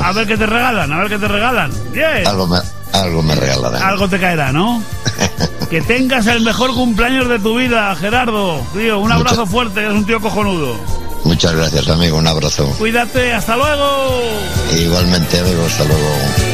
A ver qué te regalan. Bien. Algo me regalarán. Algo te caerá, ¿no? Que tengas el mejor cumpleaños de tu vida, Gerardo. Tío, un abrazo fuerte, eres un tío cojonudo. Muchas gracias, amigo, un abrazo. Cuídate, hasta luego. Igualmente, amigo, hasta luego.